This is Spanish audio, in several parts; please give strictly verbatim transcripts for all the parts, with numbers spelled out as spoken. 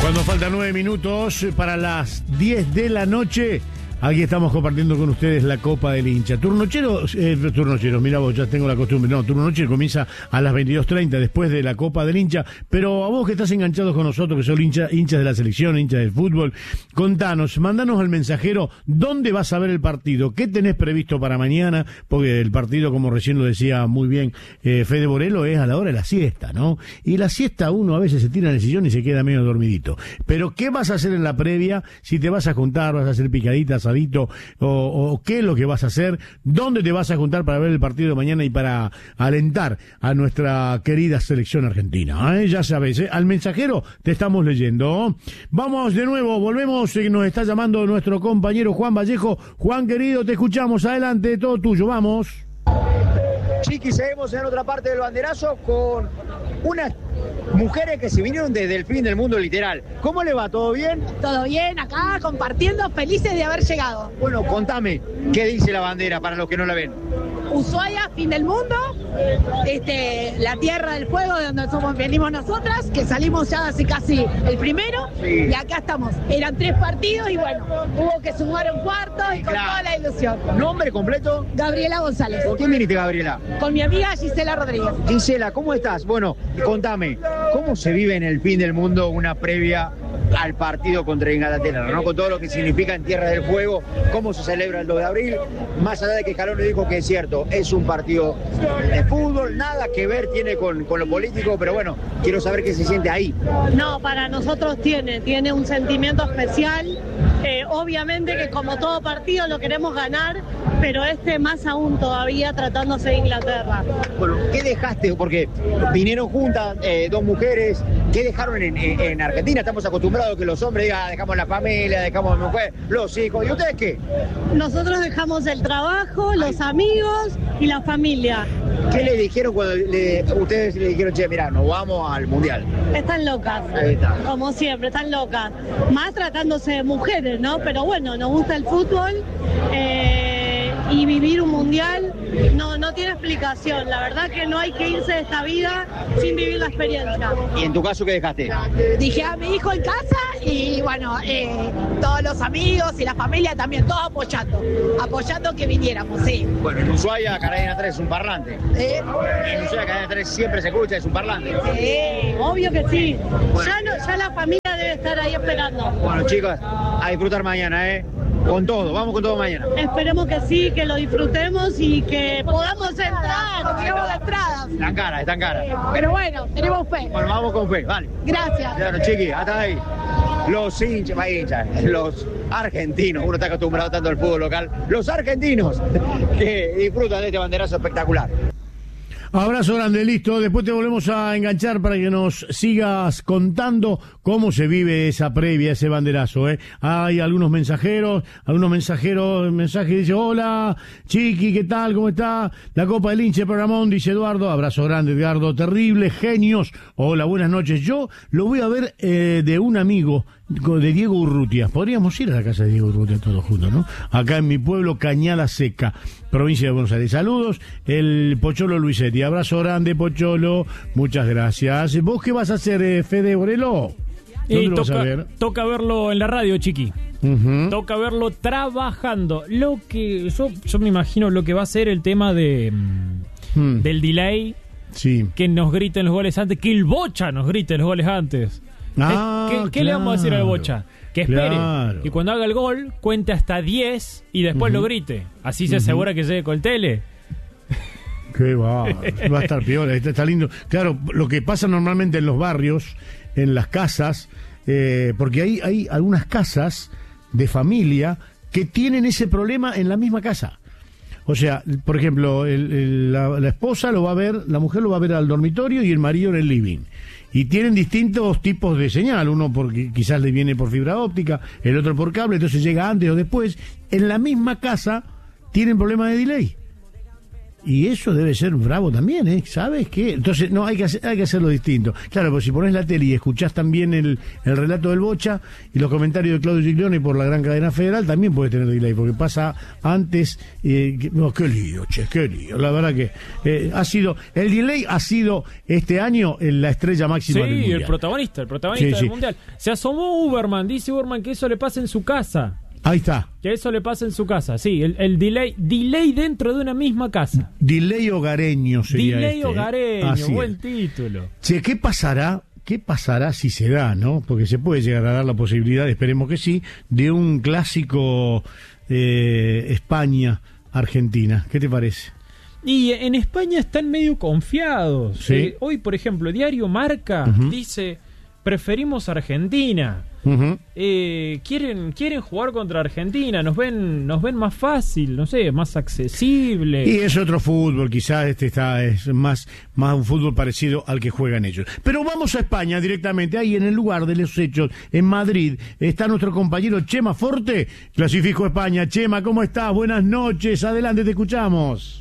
Cuando faltan nueve minutos para las diez de la noche, aquí estamos compartiendo con ustedes la Copa del Hincha. Turnocheros, eh, turnocheros, mira vos, ya tengo la costumbre. No, Turnoche comienza a las veintidós treinta después de la Copa del Hincha. Pero a vos que estás enganchados con nosotros, que son hincha, hinchas de la selección, hinchas del fútbol, contanos, mandanos al mensajero dónde vas a ver el partido, qué tenés previsto para mañana, porque el partido, como recién lo decía muy bien eh, Fede Borello, es a la hora de la siesta, ¿no? Y la siesta uno a veces se tira en el sillón y se queda medio dormidito. Pero ¿qué vas a hacer en la previa? Si te vas a juntar, vas a hacer picaditas, o, o qué es lo que vas a hacer, dónde te vas a juntar para ver el partido de mañana y para alentar a nuestra querida selección argentina, ¿eh? Ya sabes, ¿eh? Al mensajero te estamos leyendo. Vamos de nuevo, volvemos, eh, nos está llamando nuestro compañero Juan Vallejo. Juan querido, te escuchamos, adelante, todo tuyo, vamos. Chiqui, seguimos en otra parte del banderazo con unas mujeres que se vinieron desde el fin del mundo literal. ¿Cómo le va? ¿Todo bien? Todo bien, acá compartiendo, felices de haber llegado. Bueno, contame, ¿qué dice la bandera para los que no la ven? Ushuaia, fin del mundo, este, la tierra del fuego de donde somos, venimos nosotras, que salimos ya hace casi el primero, sí. Y acá estamos. Eran tres partidos y bueno, hubo que sumar un cuarto y con claro. Toda la ilusión. ¿Nombre completo? Gabriela González. ¿Con quién viniste, Gabriela? Con mi amiga Gisela Rodríguez. Gisela, ¿cómo estás? Bueno, contame, ¿cómo se vive en el fin del mundo una previa al partido contra Inglaterra, ¿no? Con todo lo que significa en Tierra del Fuego, cómo se celebra el dos de abril, más allá de que Scaloni dijo que es cierto, es un partido de fútbol, nada que ver tiene con, con lo político, pero bueno, quiero saber qué se siente ahí. No, para nosotros tiene, tiene un sentimiento especial, eh, obviamente que como todo partido lo queremos ganar, pero este más aún todavía tratándose de Inglaterra. Bueno, ¿qué dejaste? Porque vinieron juntas eh, dos mujeres, ¿qué dejaron en, en, en Argentina? Estamos acostumbrados a que los hombres digan, dejamos la familia, dejamos a la mujer, los hijos, ¿y ustedes qué? Nosotros dejamos el trabajo, los amigos y la familia. ¿Qué le dijeron cuando le, ustedes le dijeron, che, mirá, nos vamos al Mundial? Están locas, ahí está. Como siempre, están locas. Más tratándose de mujeres, ¿no? Pero bueno, nos gusta el fútbol eh, y vivir un Mundial no, no tiene explicación. La verdad que no hay que irse de esta vida sin vivir la experiencia. ¿Y en tu caso qué dejaste? Dije a mi hijo en casa y bueno, eh, todos los amigos y la familia también, todos apoyando, apoyando que viniéramos, sí. Bueno, en Ushuaia, Cadena tres es un parlante. ¿Eh? En Ushuaia, Cadena tres siempre se escucha, es un parlante. Sí, obvio que sí. Bueno. Ya, no, ya la familia debe estar ahí esperando. Bueno, chicos, a disfrutar mañana, ¿eh? Con todo, vamos con todo mañana. Esperemos que sí, que lo disfrutemos y que podamos entrar. Tenemos las entradas. Están caras, están caras. Pero bueno, tenemos fe. Bueno, vamos con fe, vale. Gracias. Claro, chiqui, hasta ahí. Los hinchas, más hinchas, los argentinos, uno está acostumbrado tanto al fútbol local, los argentinos que disfrutan de este banderazo espectacular. Abrazo grande, listo. Después te volvemos a enganchar para que nos sigas contando cómo se vive esa previa, ese banderazo, ¿eh? Hay algunos mensajeros, algunos mensajeros, mensaje dice, hola, Chiqui, ¿qué tal? ¿Cómo está? La Copa del Hincha Programón, dice Eduardo. Abrazo grande, Edgardo. Terrible, genios. Hola, buenas noches. Yo lo voy a ver eh, de un amigo, de Diego Urrutia. Podríamos ir a la casa de Diego Urrutia todos juntos, ¿no? Acá en mi pueblo, Cañada Seca, provincia de Buenos Aires. Saludos, el Pocholo Luisetti. Abrazo grande, Pocholo. Muchas gracias. ¿Vos qué vas a hacer, eh, Fede Borello? ¿Dónde Y lo toca, vas a ver? toca verlo en la radio, Chiqui. Uh-huh. Toca verlo trabajando. Lo que yo, yo me imagino lo que va a ser el tema de hmm. del delay. Sí. Que nos griten los goles antes, que el Bocha nos grite los goles antes. Ah, ¿Qué, qué claro, le vamos a decir al Bocha? Que espere, claro. que cuando haga el gol cuente hasta diez y después uh-huh. lo grite. Así se uh-huh. asegura que llegue con el tele. Qué va, va a estar peor, está, está lindo. Claro, lo que pasa normalmente en los barrios, en las casas, eh, porque hay, hay algunas casas de familia que tienen ese problema en la misma casa. O sea, por ejemplo, el, el, la, la esposa lo va a ver, la mujer lo va a ver al dormitorio y el marido en el living. Y tienen distintos tipos de señal, uno porque quizás le viene por fibra óptica, el otro por cable, entonces llega antes o después. En la misma casa tienen problemas de delay. Y eso debe ser bravo también, ¿eh? ¿Sabes qué? Entonces, no, hay que, hacer, hay que hacerlo distinto. Claro, pues si pones la tele y escuchás también el, el relato del Bocha y los comentarios de Claudio Giglione por la gran cadena federal, también puedes tener delay, porque pasa antes. Eh, que, no, qué lío, che, qué lío. La verdad que eh, ha sido. El delay ha sido este año la estrella máxima sí, del mundial. Sí, el protagonista, el protagonista sí, del sí. mundial. Se asomó Uberman, dice Uberman que eso le pasa en su casa. Ahí está. Que eso le pasa en su casa, sí, el, el delay delay dentro de una misma casa. Delay hogareño sería Delay este, hogareño, ¿eh? buen es. título. Che, ¿qué pasará? ¿Qué pasará si se da, no? Porque se puede llegar a dar la posibilidad, esperemos que sí, de un clásico eh, España-Argentina. ¿Qué te parece? Y en España están medio confiados. ¿Sí? Eh, hoy, por ejemplo, Diario Marca uh-huh. dice, preferimos Argentina. Uh-huh. Eh, quieren quieren jugar contra Argentina, nos ven nos ven más fácil, no sé, más accesible. Y es otro fútbol, quizás este está es más más un fútbol parecido al que juegan ellos. Pero vamos a España directamente, ahí en el lugar de los hechos, en Madrid, está nuestro compañero Chema Forte, clasificó España. Chema, ¿cómo estás? Buenas noches, adelante, te escuchamos.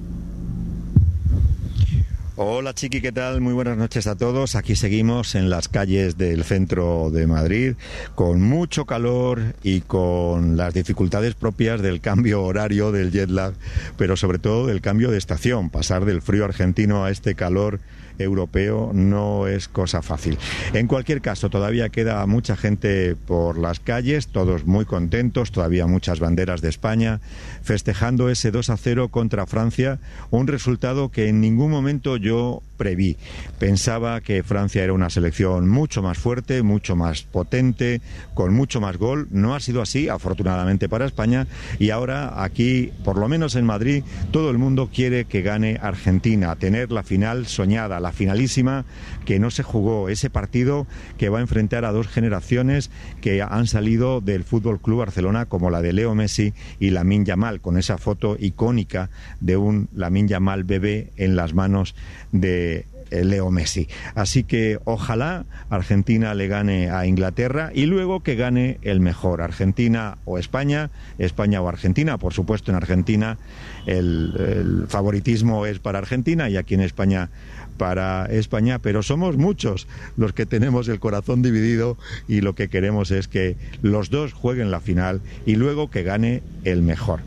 Hola Chiqui, ¿qué tal? Muy buenas noches a todos. Aquí seguimos en las calles del centro de Madrid con mucho calor y con las dificultades propias del cambio horario, del jet lag, pero sobre todo del cambio de estación. Pasar del frío argentino a este calor europeo no es cosa fácil. En cualquier caso, todavía queda mucha gente por las calles, todos muy contentos, todavía muchas banderas de España, festejando ese dos a cero contra Francia, un resultado que en ningún momento yo preví. Pensaba que Francia era una selección mucho más fuerte, mucho más potente, con mucho más gol. No ha sido así, afortunadamente para España, y ahora aquí, por lo menos en Madrid, todo el mundo quiere que gane Argentina, tener la final soñada, la finalísima que no se jugó, ese partido que va a enfrentar a dos generaciones que han salido del Fútbol Club Barcelona, como la de Leo Messi y Lamine Yamal, con esa foto icónica de un Lamine Yamal bebé en las manos de Leo Messi. Así que ojalá Argentina le gane a Inglaterra y luego que gane el mejor, Argentina o España, España o Argentina. Por supuesto, en Argentina el, el favoritismo es para Argentina y aquí en España para España, pero somos muchos los que tenemos el corazón dividido y lo que queremos es que los dos jueguen la final y luego que gane el mejor.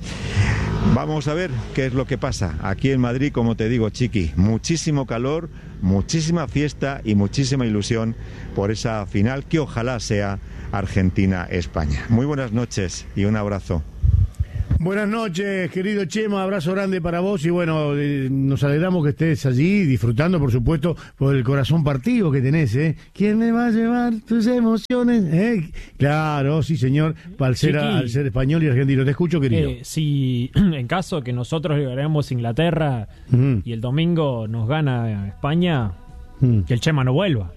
Vamos a ver qué es lo que pasa. Aquí en Madrid, como te digo, Chiqui, muchísimo calor, muchísima fiesta y muchísima ilusión por esa final que ojalá sea Argentina-España. Muy buenas noches y un abrazo. Buenas noches, querido Chema, abrazo grande para vos y bueno, eh, nos alegramos que estés allí disfrutando, por supuesto, por el corazón partido que tenés, ¿eh? ¿Quién me va a llevar tus emociones? ¿Eh? Claro, sí señor, al ser, al ser español y argentino. Te escucho, querido. Eh, si en caso que nosotros le ganemos a Inglaterra uh-huh. y el domingo nos gana España, uh-huh. que el Chema no vuelva.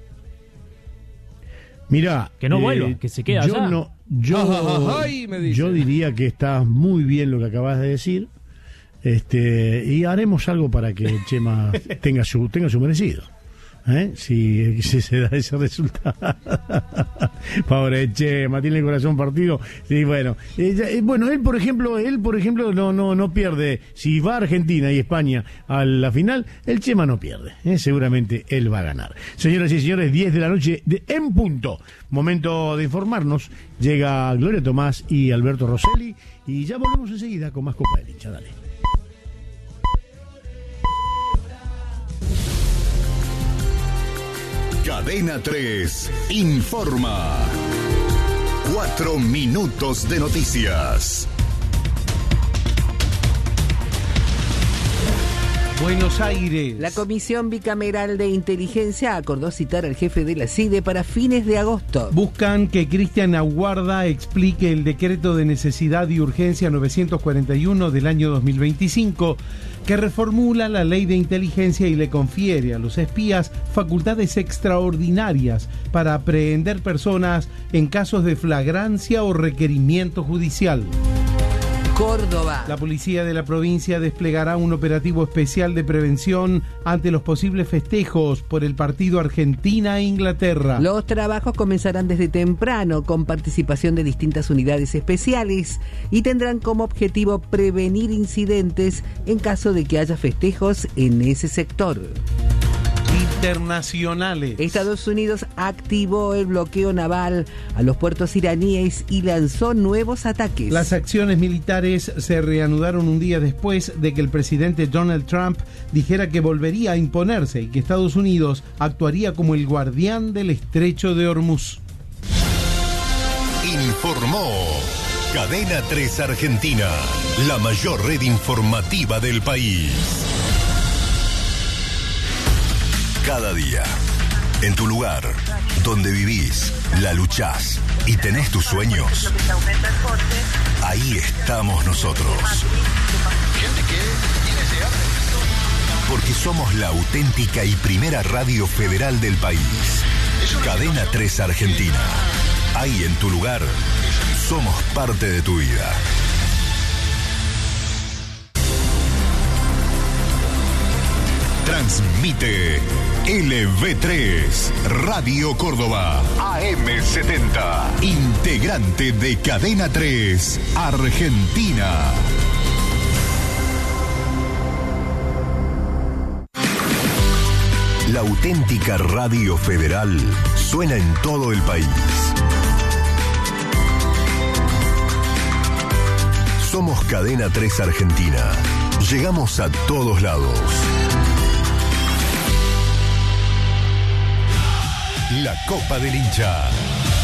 Mirá, que no eh, vuelva, que se quede yo allá. No, yo, ay, me dice. yo diría que está muy bien lo que acabas de decir, este, y haremos algo para que el Chema tenga su tenga su merecido. ¿Eh? Si, si se da ese resultado. Pobre Chema, tiene el corazón partido. Y bueno, eh, bueno, él por ejemplo, él por ejemplo no no no pierde. Si va a Argentina y España a la final, el Chema no pierde. ¿eh? Seguramente él va a ganar. Señoras y señores, diez de la noche de, en punto. Momento de informarnos. Llega Gloria Tomás y Alberto Rosselli y ya volvemos enseguida con más Copa del Hincha. Dale. Cadena tres informa. Cuatro minutos de noticias. Buenos Aires. La Comisión Bicameral de Inteligencia acordó citar al jefe de la C I D E para fines de agosto. Buscan que Cristian Aguarda explique el decreto de necesidad y urgencia novecientos cuarenta y uno del año dos mil veinticinco, que reformula la ley de inteligencia y le confiere a los espías facultades extraordinarias para apreender personas en casos de flagrancia o requerimiento judicial. Córdoba. La policía de la provincia desplegará un operativo especial de prevención ante los posibles festejos por el partido Argentina e Inglaterra. Los trabajos comenzarán desde temprano con participación de distintas unidades especiales y tendrán como objetivo prevenir incidentes en caso de que haya festejos en ese sector. Internacionales. Estados Unidos activó el bloqueo naval a los puertos iraníes y lanzó nuevos ataques. Las acciones militares se reanudaron un día después de que el presidente Donald Trump dijera que volvería a imponerse y que Estados Unidos actuaría como el guardián del estrecho de Hormuz. Informó Cadena tres Argentina, la mayor red informativa del país. Cada día, en tu lugar, donde vivís, la luchás y tenés tus sueños, ahí estamos nosotros. Porque somos la auténtica y primera radio federal del país. Cadena tres Argentina. Ahí en tu lugar, somos parte de tu vida. Transmite L V tres, Radio Córdoba, A M setenta, integrante de Cadena tres, Argentina. La auténtica radio federal suena en todo el país. Somos Cadena tres Argentina. Llegamos a todos lados. La Copa del Hincha.